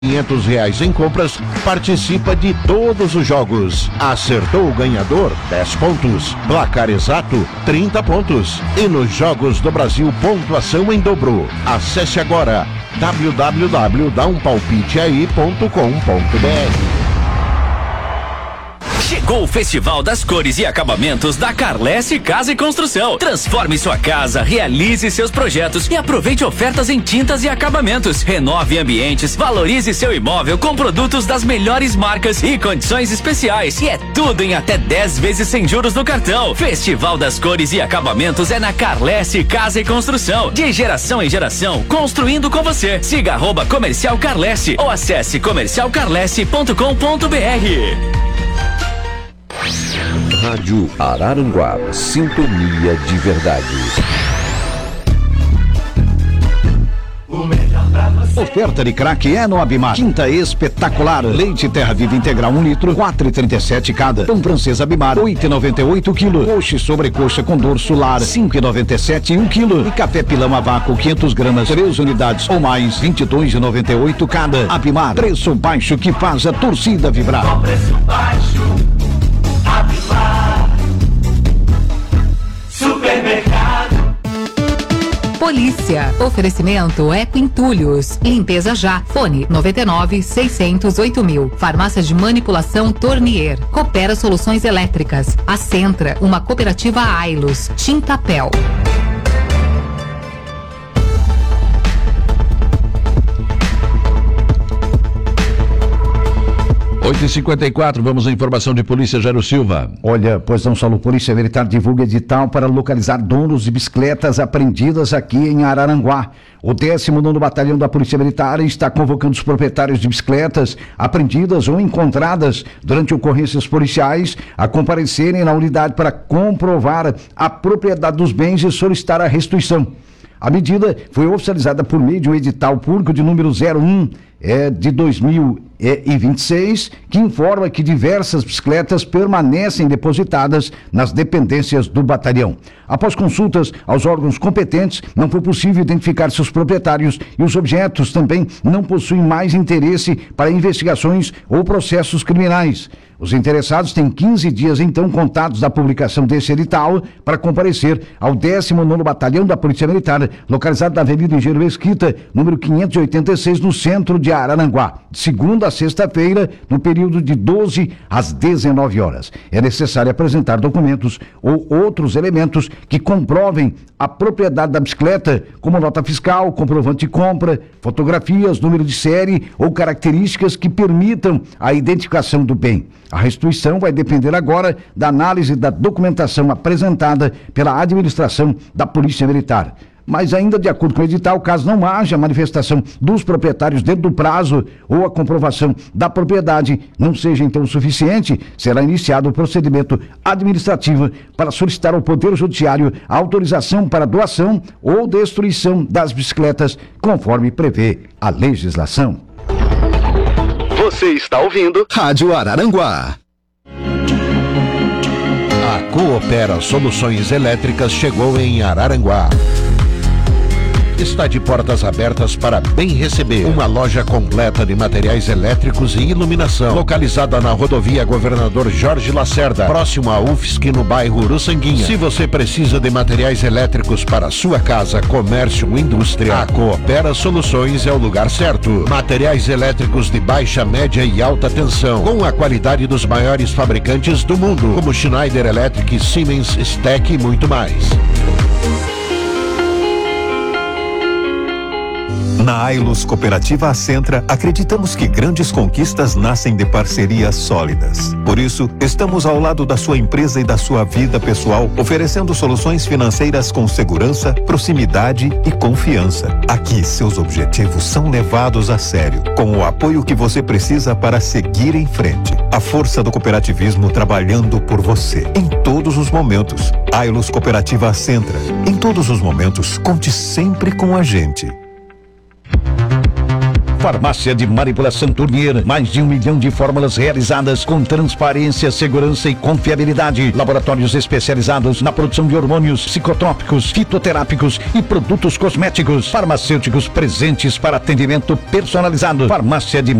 R$500 em compras, participa de todos os jogos. Acertou o ganhador, 10 pontos. Placar exato, 30 pontos. E nos Jogos do Brasil, pontuação em dobro. Acesse agora www.dampalpiteai.com.br. Chegou o Festival das Cores e Acabamentos da Carlesse Casa e Construção. Transforme sua casa, realize seus projetos e aproveite ofertas em tintas e acabamentos. Renove ambientes, valorize seu imóvel com produtos das melhores marcas e condições especiais. E é tudo em até 10 vezes sem juros no cartão. Festival das Cores e Acabamentos é na Carlesse Casa e Construção. De geração em geração, construindo com você. Siga @Comercial Carlesse ou acesse comercialcarlesse.com.br. Rádio Araranguá, sintonia de verdade. Oferta de craque é no Abimar. Quinta espetacular. Leite Terra Viva Integral 1 litro, 4,37 cada. Pão francês Abimar, 8,98 quilo. Coxa e sobrecoxa com dorso lar, 5,97 1 quilo. E café pilão a vácuo, 500 gramas, 3 unidades ou mais, 22,98 cada. Abimar, preço baixo que faz a torcida vibrar. Com preço baixo, Abimar. Supermercado. Polícia. Oferecimento Eco Entulhos. Limpeza já. Fone 99-608.000. Farmácia de Manipulação Tornier. Coopera Soluções Elétricas. A Centra, uma cooperativa Ailos. Tintapel. 8h54, vamos à informação de polícia, Jairo Silva. Olha, pois não, Saulo, Polícia Militar divulga edital para localizar donos de bicicletas apreendidas aqui em Araranguá. O 19º Batalhão da Polícia Militar está convocando os proprietários de bicicletas apreendidas ou encontradas durante ocorrências policiais a comparecerem na unidade para comprovar a propriedade dos bens e solicitar a restituição. A medida foi oficializada por meio de um edital público de número 01 de 2026, que informa que diversas bicicletas permanecem depositadas nas dependências do batalhão. Após consultas aos órgãos competentes, não foi possível identificar seus proprietários e os objetos também não possuem mais interesse para investigações ou processos criminais. Os interessados têm 15 dias, então, contados da publicação desse edital para comparecer ao 19º Batalhão da Polícia Militar, localizado na Avenida Engenheiro Mesquita, número 586, no centro de Araranguá, de segunda a sexta-feira, no período de 12 às 19 horas. É necessário apresentar documentos ou outros elementos que comprovem a propriedade da bicicleta, como nota fiscal, comprovante de compra, fotografias, número de série ou características que permitam a identificação do bem. A restituição vai depender agora da análise da documentação apresentada pela administração da Polícia Militar. Mas ainda de acordo com o edital, caso não haja manifestação dos proprietários dentro do prazo ou a comprovação da propriedade não seja então suficiente, será iniciado o procedimento administrativo para solicitar ao Poder Judiciário a autorização para doação ou destruição das bicicletas, conforme prevê a legislação. Você está ouvindo Rádio Araranguá. A Coopera Soluções Elétricas chegou em Araranguá. Está de portas abertas para bem receber. Uma loja completa de materiais elétricos e iluminação, localizada na rodovia Governador Jorge Lacerda, próximo à UFSC, no bairro Uruçanguinha. Se você precisa de materiais elétricos para sua casa, comércio ou indústria, a Coopera Soluções é o lugar certo. Materiais elétricos de baixa, média e alta tensão, com a qualidade dos maiores fabricantes do mundo, como Schneider Electric, Siemens, STEC e muito mais. Na Ailos Cooperativa Acentra, acreditamos que grandes conquistas nascem de parcerias sólidas. Por isso, estamos ao lado da sua empresa e da sua vida pessoal, oferecendo soluções financeiras com segurança, proximidade e confiança. Aqui, seus objetivos são levados a sério, com o apoio que você precisa para seguir em frente. A força do cooperativismo trabalhando por você, em todos os momentos. Ailos Cooperativa Acentra. Em todos os momentos, conte sempre com a gente. Farmácia de Manipulação Tournier, mais de 1 milhão de fórmulas realizadas com transparência, segurança e confiabilidade. Laboratórios especializados na produção de hormônios, psicotrópicos, fitoterápicos e produtos cosméticos. Farmacêuticos presentes para atendimento personalizado. Farmácia de